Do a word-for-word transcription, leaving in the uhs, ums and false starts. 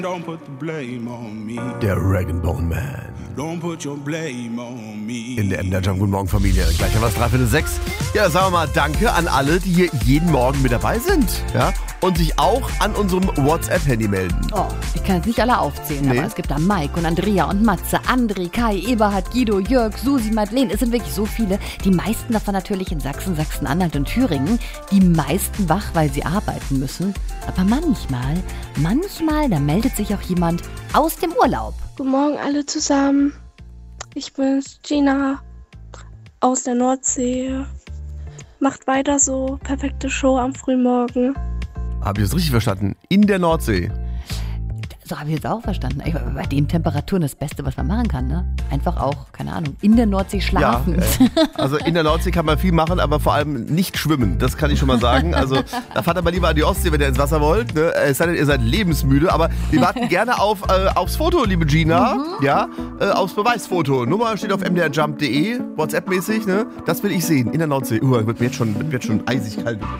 Don't put the blame on me. Der Rag'n'Bone Man. Don't put your blame on me. In der M D R Jam. Guten Morgen, Familie. Gleich haben wir es dreiviertel sechs. Ja, sagen wir mal Danke an alle, die hier jeden Morgen mit dabei sind. Ja? Und sich auch an unserem WhatsApp-Handy melden. Oh, ich kann jetzt nicht alle aufzählen, Nee. aber es gibt da Mike und Andrea und Matze, André, Kai, Eberhard, Guido, Jörg, Susi, Madeleine. Es sind wirklich so viele. Die meisten davon natürlich in Sachsen, Sachsen-Anhalt und Thüringen. Die meisten wach, weil sie arbeiten müssen. Aber manchmal, manchmal, da meldet sich auch jemand aus dem Urlaub. Guten Morgen alle zusammen. Ich bin's, Gina aus der Nordsee. Macht weiter so. Perfekte Show am Frühmorgen. Habe ich das richtig verstanden? In der Nordsee. So habe ich jetzt auch verstanden. Ich- Bei den Temperaturen das Beste, was man machen kann, ne? Einfach auch, keine Ahnung, in der Nordsee schlafen. Ja, äh, also in der Nordsee kann man viel machen, aber vor allem nicht schwimmen. Das kann ich schon mal sagen. Also da fahrt aber lieber an die Ostsee, wenn ihr ins Wasser wollt. Ne? Es sei denn, ihr seid lebensmüde. Aber wir warten gerne auf, äh, aufs Foto, liebe Gina. Mhm. Ja, äh, aufs Beweisfoto. Nummer steht auf m d r jump punkt d e, WhatsApp-mäßig. Ne? Das will ich sehen, in der Nordsee. Uh, wird mir jetzt schon, wird mir jetzt schon eisig kalt.